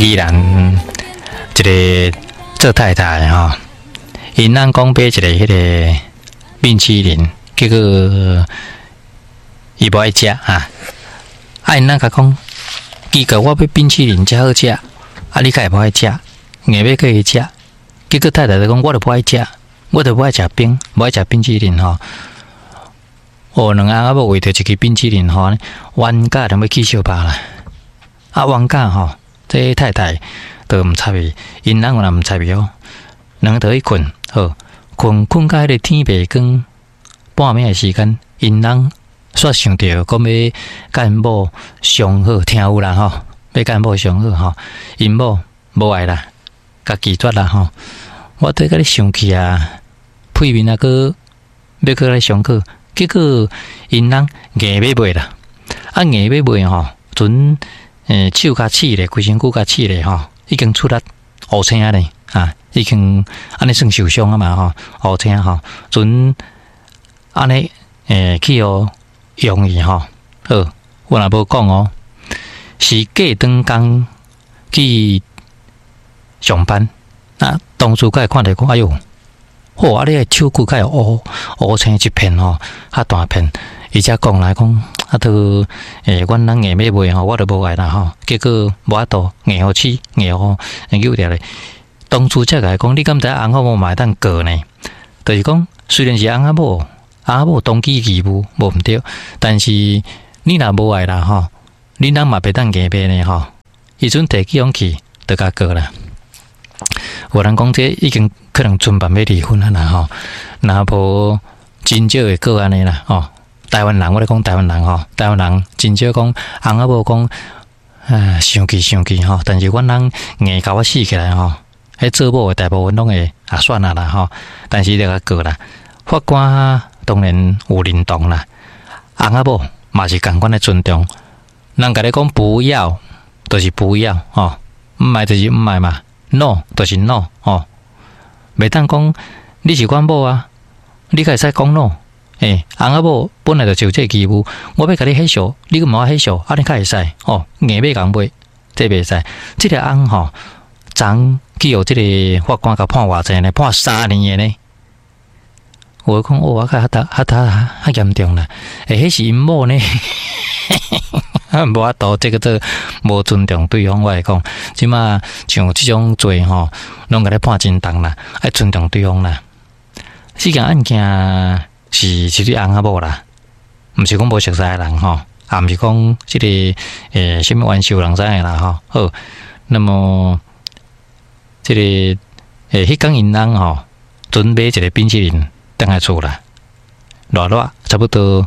宜兰一个做太太吼，因咱讲买一个迄个冰淇淋，结果伊无爱食啊。因咱甲讲，奇怪，我要冰淇淋才好食，啊，你甲会无爱食，硬要去食。结果太太就讲，我就不爱食，我就不爱食冰，不爱食冰淇淋吼。两个阿某为着一支冰淇淋吼，冤家就要起相拍啦。冤家吼，这太太都毋插伊，因人有人毋插伊哦，两个就去困，好困到迄个天白光，半暝的时间，因人煞想着讲要甲因某相好，听有啦吼，要甲因某相好吼，因某无爱啦，甲拒绝啦吼。我对甲你生气啊，屁面啊个要去来相好。结果因人硬要买啦，硬要买吼，阵手甲刺咧，规身躯甲刺咧吼，已经出力乌青咧啊，已经安尼算受伤啊嘛吼，乌青吼，阵安尼去用伊吼，好，我若无讲哦，是过长工去上班，同事甲会看着讲，哎哟。啊！你个手骨较乌青一片吼，较大片。伊才讲来讲，都阮人硬要卖吼，我都无爱啦吼。结果无法度硬互试，硬互扭掉咧。当初才来讲，你敢知翁仔某嘛会当过呢？就是讲，虽然是翁仔某当机义务无毋对，但是你若无爱啦吼，你人嘛袂当硬卖呢吼。伊阵提起勇气，就甲过啦。有人讲这已经可能准备要离婚啊啦吼，若无真少会过安尼啦吼。台湾人我咧讲台湾人吼，台湾人真少讲翁仔某讲生气吼，但是阮人硬甲我死起来吼，迄做某诶大部分拢会算啦吼，但是就甲过啦。法官当然有认同啦，翁仔某嘛是共款诶尊重。人甲你讲不要，就是不要吼，毋爱就是毋爱嘛。no 就是 no 哦，袂当讲你是阮某啊，你可会使讲 no。翁仔某本来就受这义务，我要甲你迄小，你个无迄小，你可会使哦，硬要共买，这袂使。这个翁吼，昨去互这个法官甲判偌济呢？判3年的呢。我讲我较严重啦，迄是因某呢。无法度，这个做无尊重对方。我来讲，即马像这种罪吼，拢甲你判真重啦，爱尊重对方啦。这件案件是你翁仔某啦，毋是讲无熟悉的人吼，也毋是讲这个什么冤仇人知的啦吼。好，那么这个迄天因人吼，准备一个冰淇淋等来厝啦，热差不多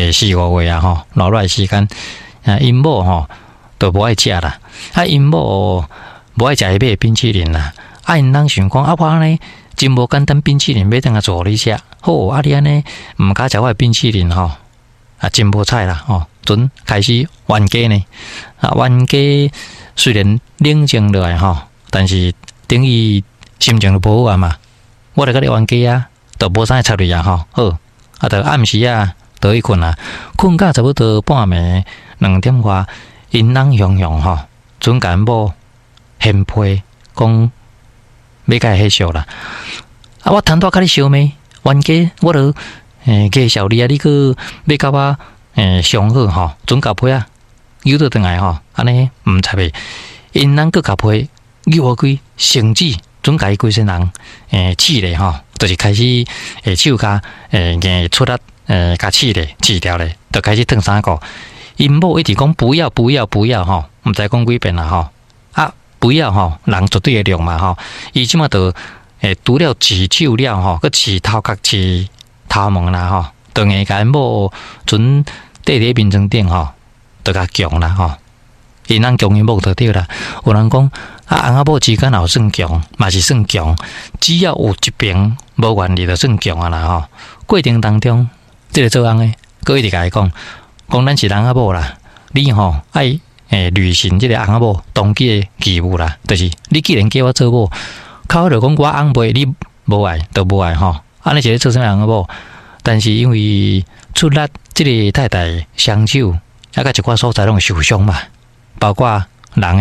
4-5月啊吼，热时间。因某吼都无爱食啦，因某无爱食迄买冰淇淋啦。因人想讲我安尼真无简单，冰淇淋要等下做你食，好你安尼毋敢食我冰淇淋吼，真无彩啦吼。阵开始冤家呢，冤家虽然冷静落来吼，但是等于心情就无好啊嘛。我来甲你冤家啊，都无啥插你啊吼，好就暗时啊，就去困啊，困到差不多半暝。2点外，因人雄吼，准甲因某献批，讲要甲伊迄小啦。我谈多甲你小咩？冤家，我都介绍你啊，你去要甲我相好吼，准甲批啊，又倒转来吼，安尼毋插伊。因人佮甲批，又我规绳子，准甲伊规身人刺咧吼，就是开始手甲硬出力甲刺咧，刺掉咧，就开始烫3个。因某一直讲不要吼，毋知讲几遍啦吼，不要吼，人绝对会用嘛吼。伊即马就除了刺手了吼，佮刺头壳、刺头毛啦吼，就硬甲因某阵缀伫面床顶吼，就甲强啦吼。因人强因某就对啦。有人讲翁仔某之间也算强，嘛是算强，只要有一边无愿意，就算强啊啦吼。过程当中，这个做翁诶，佮一直甲伊讲咱是翁仔某啦，你吼爱履行这个翁仔某当机的义务啦，就是你既然叫我做某，靠就讲我翁妹你无爱都无爱吼，安尼是咧做啥翁仔某？但是因为出力，这个太太双手，甲一寡所在拢受伤嘛，包括人的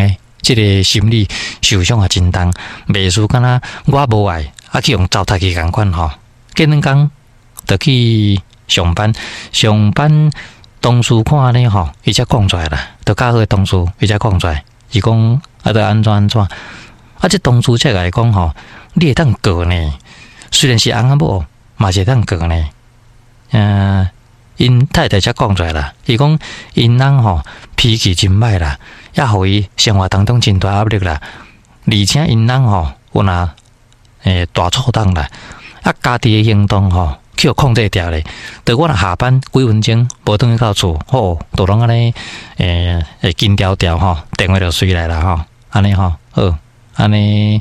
即个心理受伤也真重，袂输敢若我无爱，去用糟蹋去共款吼。今日讲就去上班，同事看安尼吼，伊才讲出来啦，都较好诶同事，伊才讲出来，伊讲都安怎，这同事才来讲吼，你会当过呢？虽然是翁仔某，嘛是会当过呢。因太太才讲出来啦，伊讲因人吼脾气真歹啦，也互伊生活当中真大压力啦，而且因人吼有若大错动啦，家己诶行动吼去控制掉咧。等我若下班几分钟无转去到厝，吼，都拢安尼会紧调吼，电话就随来啦吼，安尼吼，好，安尼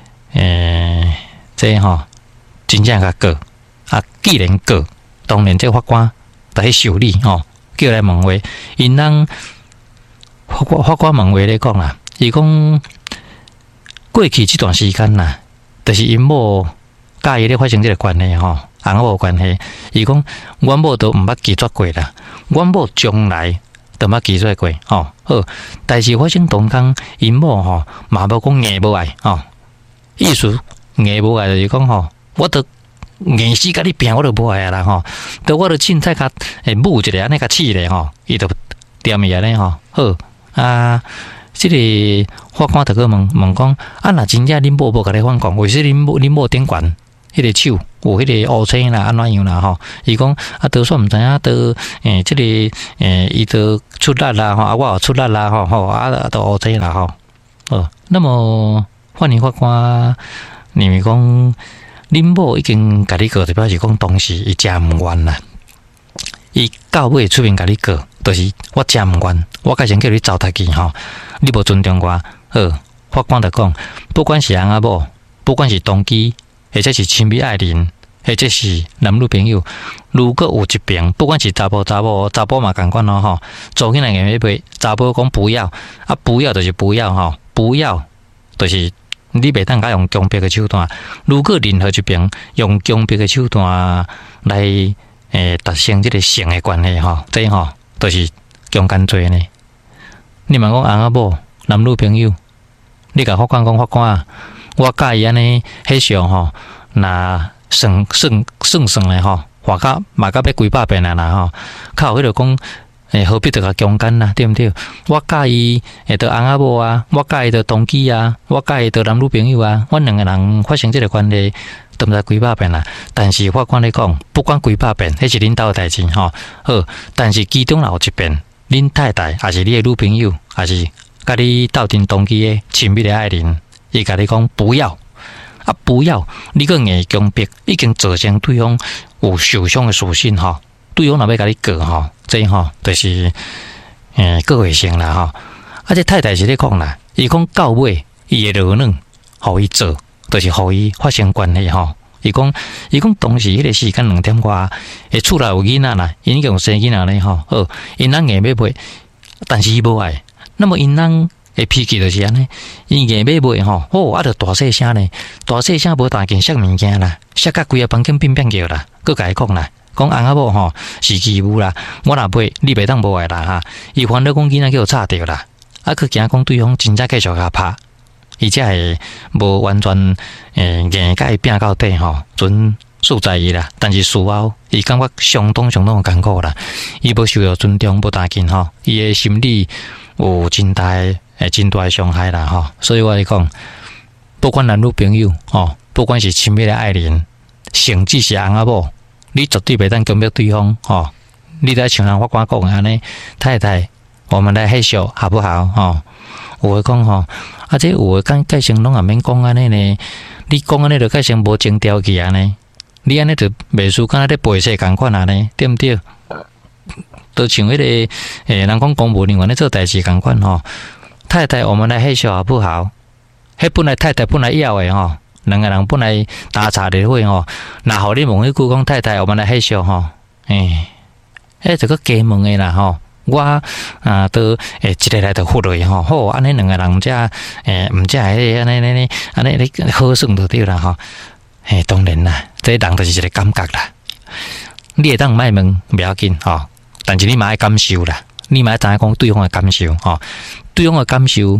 这吼真正甲过既然过，当然这法官。在受理吼，叫来问话，因人法官问话咧讲啦，伊讲过去这段时间啦，就是因某甲伊咧发生这个关系吼，翁某关系，伊讲阮某都毋捌拒绝过啦，阮某将来都毋捌拒绝过吼，好，但是发生当中因某吼嘛无讲硬无爱吼，意思硬无爱就是讲吼，我都。硬死甲你拼，我都无爱啦吼。都我都凊彩甲母一个安尼甲饲咧吼，伊就踮伊安尼吼。好即个法官就去问讲，若真正恁某无甲你反讲，为说恁某顶悬迄个手有迄个乌青啦，安怎样啦吼？伊讲都算毋知影，都即个伊都出力啦吼，我也出力啦吼，都乌青啦吼。那么法官认为讲。恁某已经甲你过，就表示讲当时伊真毋愿啦。伊到尾出面甲你过，就是我真毋愿，我改先叫你糟蹋去吼，你无尊重我。好，法官就讲，不管是翁仔某，不管是同居，或者是亲密爱人，或者是男女朋友，如果有一边，不管是查甫嘛共款咯吼，做起来硬要背，查甫讲不要，不要就是不要吼，不要就是。你袂当甲用强迫的手段，如果任何一边用强迫的手段来达成这个性的关系吼，这吼都是强奸罪呢。你问讲翁仔某男女朋友，你甲法官讲法官，我介意安尼迄上吼，那算咧吼，话甲嘛甲要几百遍啦吼，靠迄个讲。何必得甲强奸啦？对毋对？我介意得翁仔某啊，我介意得同居啊，我介意得男女朋友啊，阮两个人发生这个关系，都毋知几百遍啦。但是法官咧讲，不管几百遍，迄是恁兜的代志吼。好，但是其中有一遍，恁太太还是你的女朋友，还是甲你斗阵同居的亲密的爱人，伊甲你讲不要不要，你个硬强迫，已经造成对方有受伤的属性吼。对方若要甲你过吼，这吼就是过卫生啦吼。这太太是咧讲啦，伊讲到尾伊会落软，互伊做，就是互伊发生关系吼。伊讲当时迄个时间2点外，厝内有囡仔啦，因已经有生囡仔咧吼。好，因人硬要买，但是伊无爱。那么因人的脾气就是安尼，伊硬要买吼，就大细声咧，大细声无大件摔物件啦，摔甲规个房间变叫啦，佮甲伊讲啦。讲翁仔某吼是欺负啦，我若买你袂当无爱啦哈。伊烦恼讲囡仔叫吵着啦，去惊讲对方真正继续甲拍，伊才会无完全硬甲伊拼到底吼，准数在伊啦。但是事后伊感觉相当的艰苦啦，伊无受到尊重，无大紧吼，伊的心理有真大的伤害啦吼。所以我来讲，不管男女朋友吼，不管是亲密的爱人，甚至是翁仔某。你绝对袂当强迫对方吼，你在像人法官讲安尼，太太，我们来合宿好不好吼？有诶讲吼，这有诶讲改成拢也免讲安尼呢，你讲安尼就改成无情调去安尼，你安尼就袂输敢若咧背册共款安尼，对毋对？都像迄个人讲公务人员咧做代志共款吼，太太，我们来合宿好不好？迄本来太太本来要诶吼。两个人本来打茶的会吼，那互你问一句讲太太，我们来合宿吼，这个加问的啦吼，我都一个来就忽略吼，好安尼两个人才毋才会安尼好算就对啦吼，当然啦，这人就是一个感觉啦，你会当莫问不要紧吼，但是你嘛爱感受啦，你嘛知影讲对方的感受吼，对方的感受。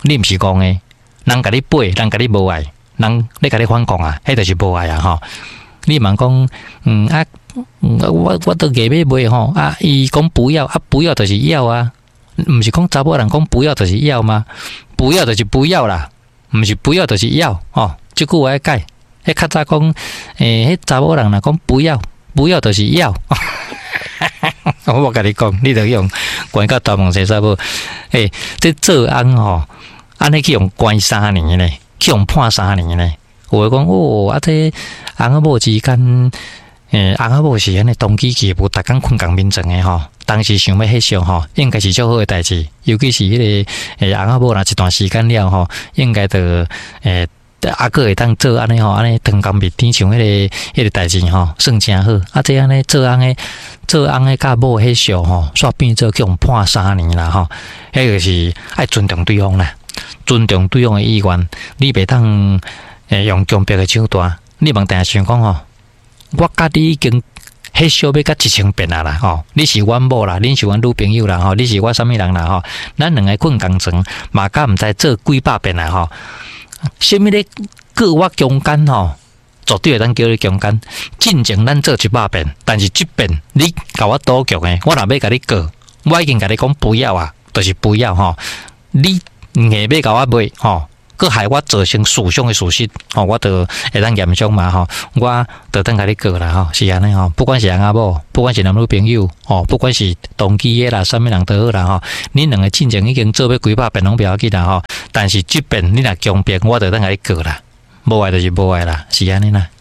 你毋是讲诶，人甲你背，人甲你无爱，人咧甲你反抗啊，迄就是无爱啊吼。你茫讲我都硬要买吼啊，伊讲不要啊，不要就是要啊，毋是讲查某人讲不要就是要吗？不要就是不要啦，毋是不要就是要哦。即句话要改，迄较早讲迄查某人若讲不要，不要就是要。我无甲你讲，你著用关到大门西沙无？这做翁吼，安尼去用关3年咧，去用判3年咧。有讲这翁仔某之间，翁仔某是安尼动机期无，逐工困共眠床诶吼。当时想要翕相吼，应该是较好诶代志，尤其是迄个翁仔某若一段时间了吼，应该着阿哥会当做安尼吼，安尼长工蜜甜像迄个代志吼，算真好。这安尼做翁诶甲某翕相吼，煞变做去用判3年啦吼。迄个是爱尊重对方啦，尊重对方诶意愿，你袂当用强迫诶手段。你茫定想讲吼，我甲你已经翕相要甲1000遍啦吼，你是阮某啦，恁是阮女朋友啦吼，你是我啥物人啦吼，咱两个困共床，嘛甲毋知做几百遍啦吼。什么咧？过我强奸吼，绝对会当叫你强奸。进前咱做100遍，但是这遍你甲我赌局诶，我若要甲你告，我已经甲你讲不要啊，就是不要吼。你硬要甲我买吼，佮害我造成诉讼诶事实吼，我就会当严重嘛吼，我就当甲你告啦吼，是安尼吼。不管是翁仔某，不管是男女朋友吼，不管是同期诶啦，啥物人都好啦吼。恁两个进前已经做要几百遍拢不要紧啦吼。但是这边你若强迫，我就当甲你告啦，无爱就是无爱啦，是安尼啦。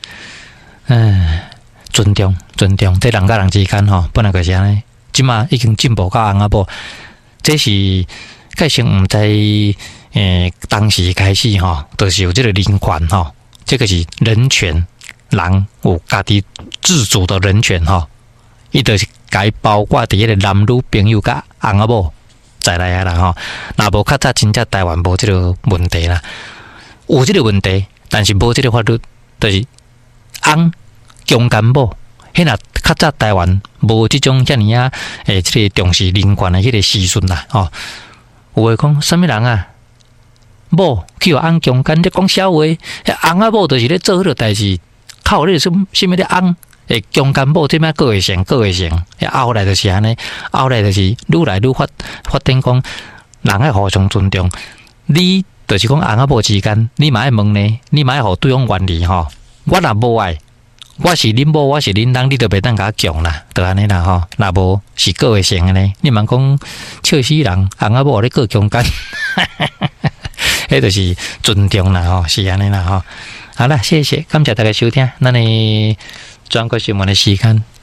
尊重，这人甲人之间吼，本来就是安尼。即马已经进步到翁仔某，这是介先毋知当时开始吼，就是有这个人权吼，这个是人权，人有家己自主的人权吼，伊就是该包括伫迄个男女朋友甲翁仔某。再来啊啦吼，若无较早真正台湾无即个问题啦，有即个问题，但是无即个法律，就是翁强奸某，迄若较早台湾无即种遮尔即个重视人权的迄个时阵啦吼。有诶讲啥物人啊？某去互翁强奸，你讲笑话，翁仔某就是咧做迄个代志，靠你什物咧翁？强奸某这摆个会成，后来就是安尼，后来就是愈来愈发展讲，人爱互相尊重。你就是讲翁仔某之间，你嘛爱问呢，你嘛爱互对方原谅吼。我若无爱，我是恁某，我是恁人，你就袂当甲我强啦，就安尼啦吼。若无是个会成呢，你茫讲笑死人，翁仔某咧个强奸，迄就是尊重啦吼，是安尼啦吼。好啦，谢谢，感谢大家收听，咱的转过新闻的时间